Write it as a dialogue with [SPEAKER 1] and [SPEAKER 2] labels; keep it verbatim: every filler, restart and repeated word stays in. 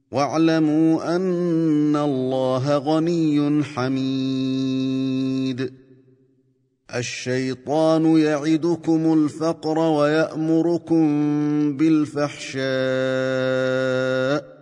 [SPEAKER 1] واعلموا أن الله غني حميد. الشيطان يعدكم الفقر ويأمركم بالفحشاء